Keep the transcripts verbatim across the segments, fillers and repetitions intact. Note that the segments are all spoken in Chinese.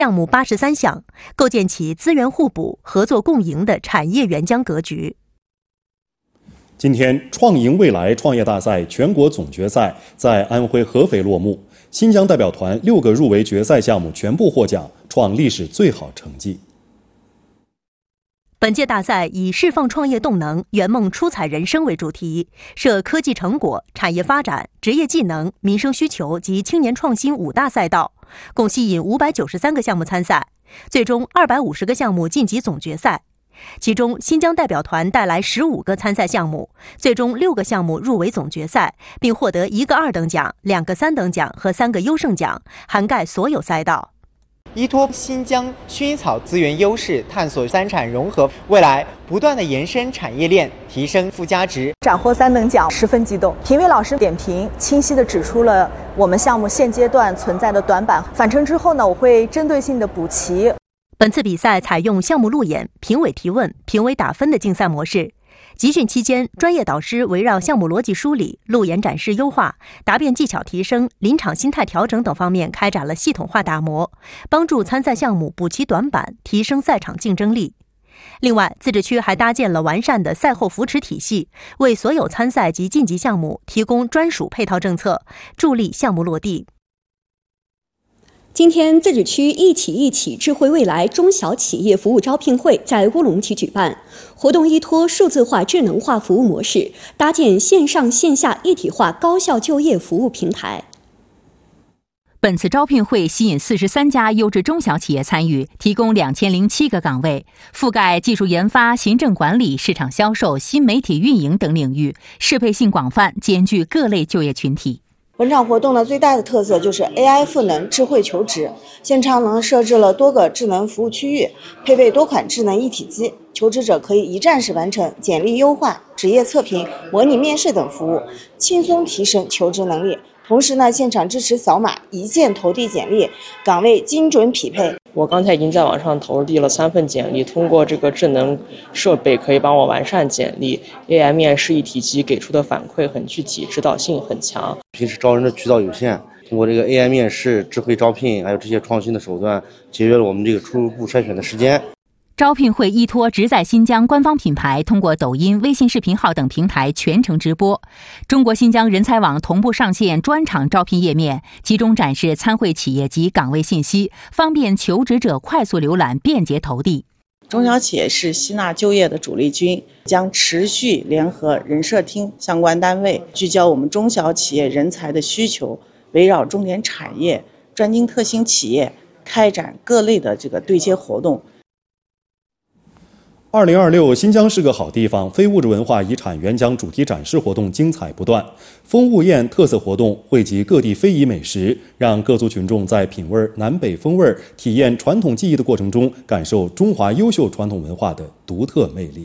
项目八十三项，构建起资源互补、合作共赢的产业援疆格局。 今天，创赢未来创业大赛全国总决赛在安徽合肥落幕，新疆代表团六个入围决赛项目全部获奖，创历史最好成绩。 本届大赛以释放创业动能、圆梦出彩人生为主题，设科技成果、产业发展、职业技能、民生需求及青年创新五大赛道，共吸引五百九十三个项目参赛，最终二百五十个项目晋级总决赛。其中，新疆代表团带来十五个参赛项目，最终六个项目入围总决赛，并获得一个二等奖、两个三等奖和三个优胜奖，涵盖所有赛道。 依托新疆薰衣草资源优势，探索三产融合，未来不断的延伸产业链，提升附加值。 斩获三等奖，十分激动。评委老师点评清晰地指出了我们项目现阶段存在的短板，返程之后呢，我会针对性的补齐。 本次比赛采用项目路演、评委提问、评委打分的竞赛模式。集训期间，专业导师围绕项目逻辑梳理、路演展示优化、答辩技巧提升、临场心态调整等方面开展了系统化打磨，帮助参赛项目补齐短板，提升赛场竞争力。另外，自治区还搭建了完善的赛后扶持体系，为所有参赛及晋级项目提供专属配套政策，助力项目落地。 今天，自治区一起一起智慧未来中小企业服务招聘会在乌鲁木齐举办。活动依托数字化、智能化服务模式，搭建线上线下一体化高效就业服务平台。 本次招聘会吸引四十三家优质中小企业参与，提供两千零七个岗位，覆盖技术研发、行政管理、市场销售、新媒体运营等领域，适配性广泛，兼具各类就业群体。 本场活动呢，最大的特色就是 A I 赋能智慧求职。现场呢设置了多个智能服务区域，配备多款智能一体机，求职者可以一站式完成简历优化、职业测评、模拟面试等服务，轻松提升求职能力。同时呢，现场支持扫码一键投递简历，岗位精准匹配。 我刚才已经在网上投递了三份简历，通过这个智能设备可以帮我完善简历。A I 面试一体机给出的反馈很具体，指导性很强。 平时招人的渠道有限，通过这个 A I 面试、智慧招聘，还有这些创新的手段，节约了我们这个初步筛选的时间。 招聘会依托直在新疆官方品牌，通过抖音、微信视频号等平台全程直播。中国新疆人才网同步上线专场招聘页面，集中展示参会企业及岗位信息，方便求职者快速浏览，便捷投递。 中小企业是吸纳就业的主力军，将持续联合人社厅相关单位，聚焦我们中小企业人才的需求，围绕重点产业、专精特新企业，开展各类的这个对接活动。 二零二六新疆是个好地方非物质文化遗产援疆主题展示活动精彩不断，风物宴特色活动汇集各地非遗美食，让各族群众在品味南北风味、体验传统技艺的过程中，感受中华优秀传统文化的独特魅力。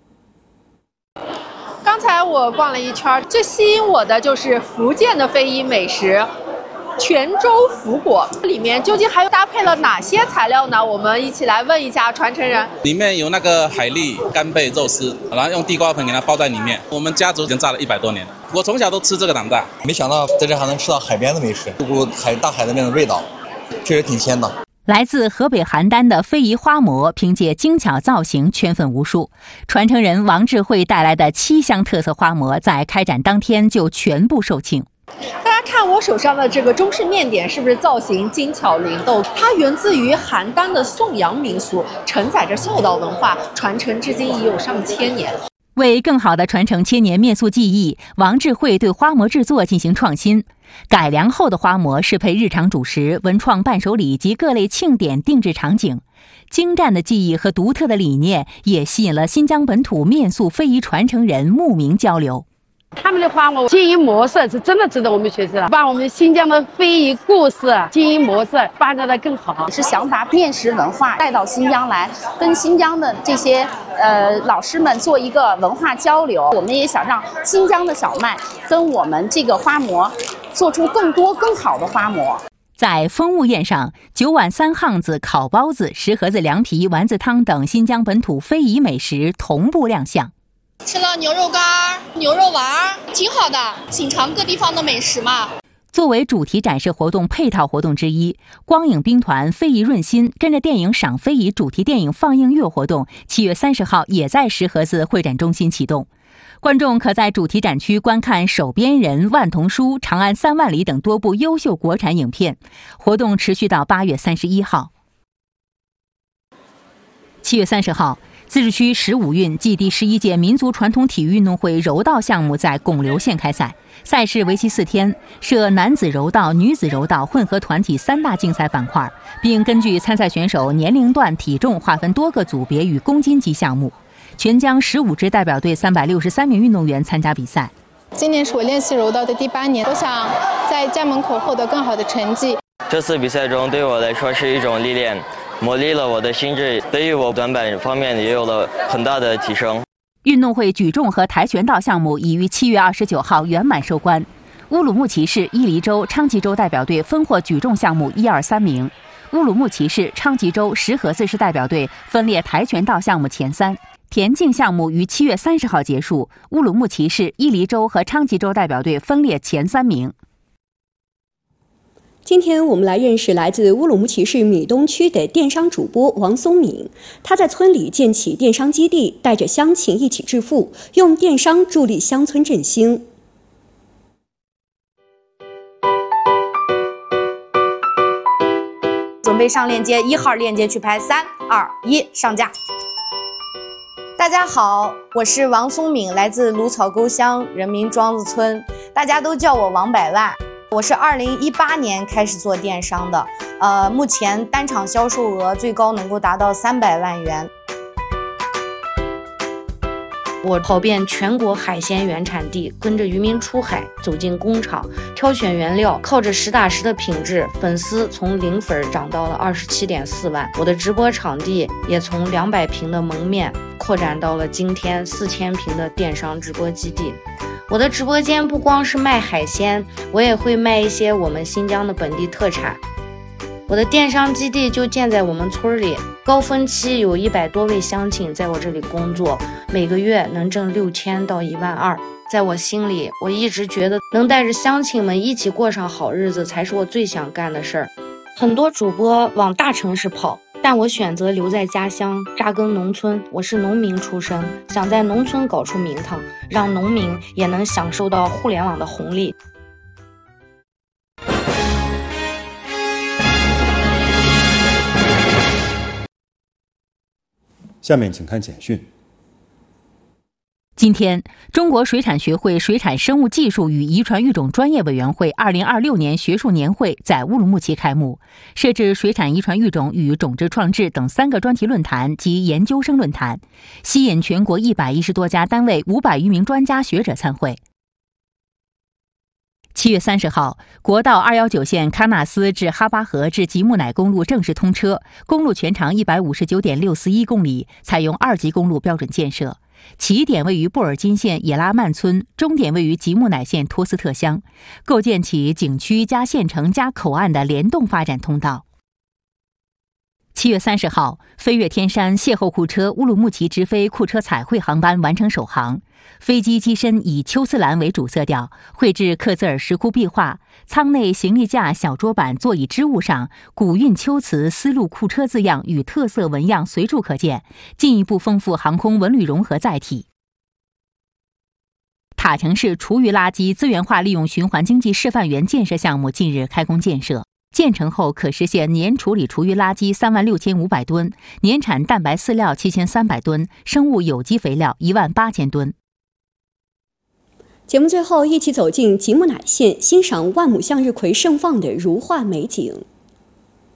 刚才我逛了一圈，最吸引我的就是福建的非遗美食。泉州福果里面究竟还搭配了哪些材料呢？我们一起来问一下传承人。 里面有那个海蛎、干贝、肉丝，然后用地瓜粉给它包在里面。我们家族已经炸了一百多年，我从小都吃这个长大。 没想到在这还能吃到海边的美食，这股海大海的那种味道，确实挺鲜的。 来自河北邯郸的非遗花模，凭借精巧造型圈粉无数。传承人王智慧带来的七乡特色花模，在开展当天就全部售罄。 大家看我手上的这个中式面点，是不是造型精巧灵动？它源自于邯郸的宋阳民俗，承载着孝道文化，传承至今已有上千年。 为更好地传承千年面塑技艺，王智慧对花模制作进行创新。改良后的花模适配日常主食、文创伴手礼及各类庆典定制场景。精湛的技艺和独特的理念，也吸引了新疆本土面塑非遗传承人慕名交流。 他们的花模经营模式是真的值得我们学习了，把我们新疆的非遗故事、经营模式发展得更好。 是想把面食文化带到新疆来，跟新疆的这些呃老师们做一个文化交流。我们也想让新疆的小麦跟我们这个花模做出更多更好的花模。 在风物宴上，九碗三夯子、烤包子、十盒子凉皮、丸子汤等新疆本土非遗美食同步亮相。 吃了牛肉干、牛肉丸，挺好的，品尝各地方的美食嘛。 作为主题展示活动配套活动之一，光影兵团非遗润心跟着电影赏非遗主题电影放映月活动，七月三十号也在石河子会展中心启动。观众可在主题展区观看《手边人》《万童书》《长安三万里》等多部优秀国产影片。活动持续到八月三十一号。七月三十号，自治区十五运暨第十一届民族传统体育运动会柔道项目在拱流县开赛，赛事为期四天，设男子柔道、女子柔道混合团体三大竞赛板块，并根据参赛选手年龄段、体重划分多个组别与公斤级项目。全将十五支代表队三百六十三名运动员参加比赛。 今年是我练习柔道的第八年，我想在家门口获得更好的成绩。 这次比赛中对我来说是一种历练，磨砺了我的心智，对于我短板方面也有了很大的提升。 运动会举重和跆拳道项目已于七月二十九号圆满收官。乌鲁木齐市伊犁州、昌吉州代表队分获举重项目一二三名，乌鲁木齐市、昌吉州、石河子市代表队分列跆拳道项目前三。田径项目于七月三十号结束，乌鲁木齐市、伊犁州和昌吉州代表队分列前三名。 今天我们来认识来自乌鲁木齐市米东区的电商主播王松敏。他在村里建起电商基地，带着乡亲一起致富，用电商助力乡村振兴。 准备上链接，一号链接去拍，三二一，上架。大家好，我是王松敏，来自芦草沟乡人民庄子村，大家都叫我王百万。我是二零一八年开始做电商的，呃，目前单场销售额最高能够达到三百万元。我跑遍全国海鲜原产地，跟着渔民出海，走进工厂，挑选原料，靠着实打实的品质，粉丝从零粉涨到了二十七点四万。我的直播场地也从两百平的蒙面扩展到了今天四千平的电商直播基地。我的直播间不光是卖海鲜，我也会卖一些我们新疆的本地特产。我的电商基地就建在我们村里，高峰期有一百多位乡亲在我这里工作，每个月能挣六千到一万二。在我心里，我一直觉得能带着乡亲们一起过上好日子才是我最想干的事儿。很多主播往大城市跑，但我选择留在家乡，扎根农村。我是农民出身，想在农村搞出名堂，让农民也能享受到互联网的红利。 下面请看简讯。 今天，中国水产学会水产生物技术与遗传育种专业委员会二零二六年学术年会在乌鲁木齐开幕，设置水产遗传育种与种质创制等三个专题论坛及研究生论坛，吸引全国一百一十多家单位五百余名专家学者参会。七月三十号，国道二一九线喀纳斯至哈巴河至吉木乃公路正式通车，公路全长一百五十九点六四一公里，采用二级公路标准建设。起点位于布尔津县野拉曼村，终点位于吉木乃县托斯特乡，构建起景区加县城加口岸的联动发展通道。七月三十号，飞越天山邂逅库车乌鲁木齐直飞库车彩绘航班完成首航。飞机机身以秋丝蓝为主色调，绘制刻字儿石窟壁画，舱内行李架、小桌板、座椅织物上古韵秋瓷丝路库车字样与特色纹样随处可见，进一步丰富航空文旅融合载体。塔城市厨余垃圾资源化利用循环经济示范园建设项目近日开工建设。建成后可实现年处理厨余垃圾三万六千五百吨，年产蛋白饲料七千三百吨，生物有机肥料一万八千吨。 节目最后，一起走进吉木乃县，欣赏万亩向日葵盛放的如画美景。